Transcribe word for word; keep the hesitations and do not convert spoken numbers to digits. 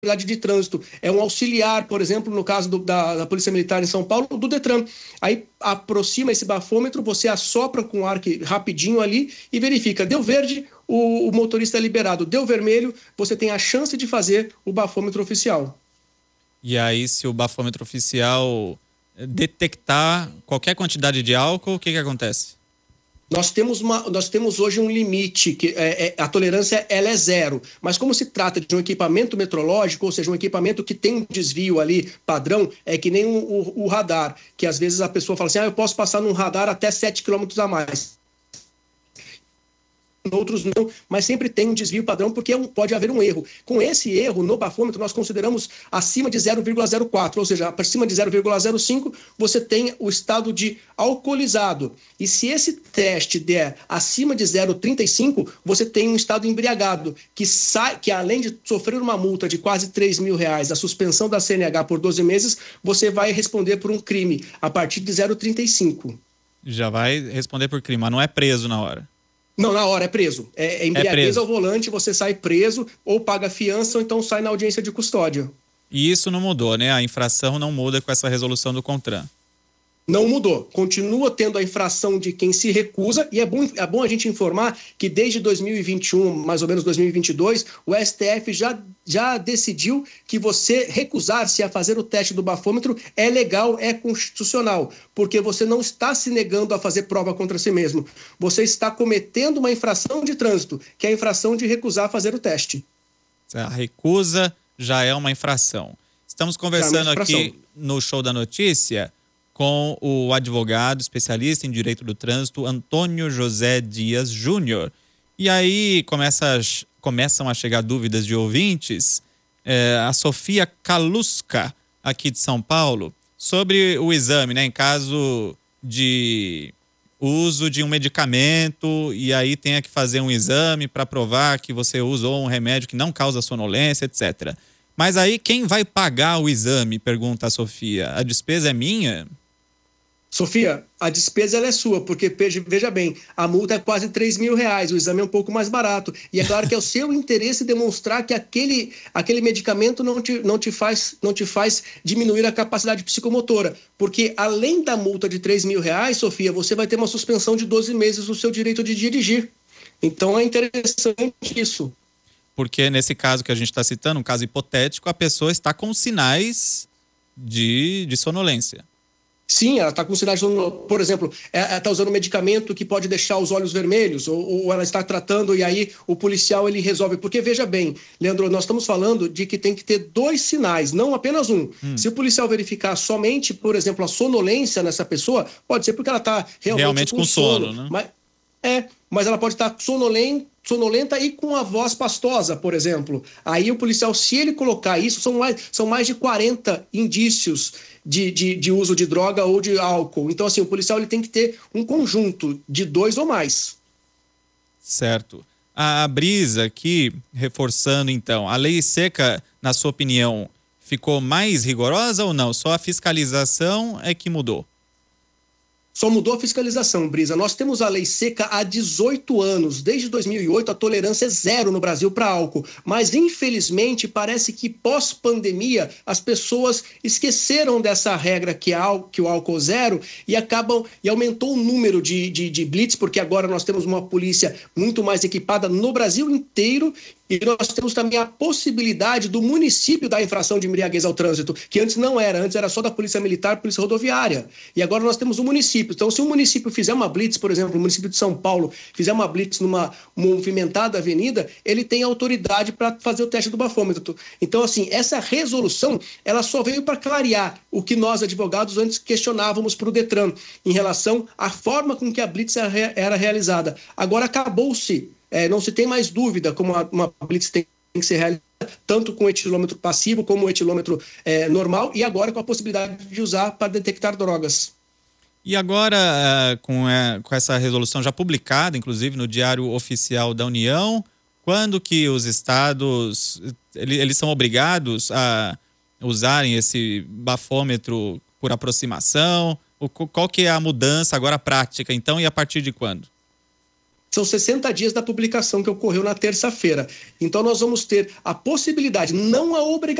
de trânsito, é um auxiliar, por exemplo, no caso do, da, da Polícia Militar em São Paulo, do Detran. Aí aproxima esse bafômetro, você assopra com o ar que, rapidinho ali e verifica, deu verde, o, o motorista é liberado, deu vermelho, você tem a chance de fazer o bafômetro oficial. E aí, se o bafômetro oficial detectar qualquer quantidade de álcool, o que que acontece? Nós temos, uma, nós temos hoje um limite, que é, é, a tolerância ela é zero, mas como se trata de um equipamento metrológico, ou seja, um equipamento que tem um desvio ali padrão, é que nem o, o, o radar, que às vezes a pessoa fala assim, ah, eu posso passar num radar até sete quilômetros a mais. Outros não, mas sempre tem um desvio padrão porque pode haver um erro. Com esse erro, no bafômetro, nós consideramos acima de zero vírgula zero quatro, ou seja, acima de zero vírgula zero cinco, você tem o estado de alcoolizado. E se esse teste der acima de zero vírgula trinta e cinco, você tem um estado embriagado, que, sai, que além de sofrer uma multa de quase três mil reais, a suspensão da C N H por doze meses, você vai responder por um crime a partir de zero vírgula trinta e cinco. Já vai responder por crime, mas não é preso na hora. Não, na hora, é preso. É, é embriaguez ao volante, você sai preso, ou paga fiança, ou então sai na audiência de custódia. E isso não mudou, né? A infração não muda com essa resolução do CONTRAN. Não mudou. Continua tendo a infração de quem se recusa, e é bom, é bom a gente informar que desde dois mil e vinte e um, mais ou menos dois mil e vinte e dois, o S T F já, já decidiu que você recusar-se a fazer o teste do bafômetro é legal, é constitucional, porque você não está se negando a fazer prova contra si mesmo. Você está cometendo uma infração de trânsito, que é a infração de recusar fazer o teste. A recusa já é uma infração. Estamos conversando é aqui no Show da Notícia com o advogado especialista em direito do trânsito, Antônio José Dias Júnior. E aí começa, começam a chegar dúvidas de ouvintes. É, a Sofia Kaluska, aqui de São Paulo, sobre o exame, né, em caso de uso de um medicamento e aí tenha que fazer um exame para provar que você usou um remédio que não causa sonolência, etcétera. Mas aí quem vai pagar o exame, pergunta a Sofia. A despesa é minha? Sofia, a despesa ela é sua, porque, veja bem, a multa é quase três mil reais, o exame é um pouco mais barato. E é claro que é o seu interesse demonstrar que aquele, aquele medicamento não te, não, te faz, não te faz diminuir a capacidade psicomotora. Porque além da multa de três mil reais, Sofia, você vai ter uma suspensão de doze meses no seu direito de dirigir. Então é interessante isso. Porque nesse caso que a gente está citando, um caso hipotético, a pessoa está com sinais de, de sonolência. Sim, ela está com sinais, por exemplo, ela está usando um medicamento que pode deixar os olhos vermelhos, ou, ou ela está tratando e aí o policial ele resolve. Porque veja bem, Leandro, nós estamos falando de que tem que ter dois sinais, não apenas um. Hum. Se o policial verificar somente, por exemplo, a sonolência nessa pessoa, pode ser porque ela está realmente, realmente com, com sono, sono, né? Mas, é, mas ela pode estar sonolenta, sonolenta e com a voz pastosa, por exemplo. Aí o policial, se ele colocar isso, são mais, são mais de quarenta indícios de, de, de uso de droga ou de álcool. Então, assim, o policial ele tem que ter um conjunto de dois ou mais. Certo. A Brisa aqui, reforçando então, a lei seca, na sua opinião, ficou mais rigorosa ou não? Só a fiscalização é que mudou? Só mudou a fiscalização, Brisa. Nós temos a lei seca há dezoito anos. Desde dois mil e oito, a tolerância é zero no Brasil para álcool. Mas, infelizmente, parece que pós-pandemia as pessoas esqueceram dessa regra que, é, que o álcool zero e acabam e aumentou o número de, de, de blitz, porque agora nós temos uma polícia muito mais equipada no Brasil inteiro. E nós temos também a possibilidade do município da infração de embriaguez ao trânsito, que antes não era, antes era só da Polícia Militar, Polícia Rodoviária. E agora nós temos o município. Então, se um município fizer uma blitz, por exemplo, o município de São Paulo fizer uma blitz numa movimentada avenida, ele tem autoridade para fazer o teste do bafômetro. Então, assim, essa resolução, ela só veio para clarear o que nós, advogados, antes questionávamos para o Detran, em relação à forma com que a blitz era realizada. Agora acabou-se. É, não se tem mais dúvida como uma, uma blitz tem que ser realizada, tanto com o etilômetro passivo como o etilômetro é, normal, e agora com a possibilidade de usar para detectar drogas. E agora, com, com essa resolução já publicada, inclusive no Diário Oficial da União, quando que os estados eles são obrigados a usarem esse bafômetro por aproximação? Qual que é a mudança agora prática, então, e a partir de quando? São sessenta dias da publicação que ocorreu na terça-feira. Então, nós vamos ter a possibilidade, não a obrigação,